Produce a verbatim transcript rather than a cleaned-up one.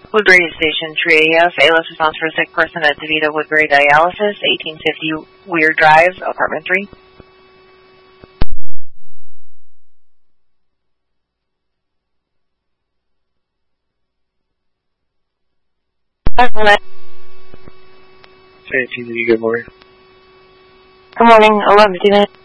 Woodbury Station three A F, A L S response for a sick person at DeVita Woodbury Dialysis, eighteen fifty Weir Drive, apartment three. Hey, T V, good morning. Good morning, eleven fifty-nine.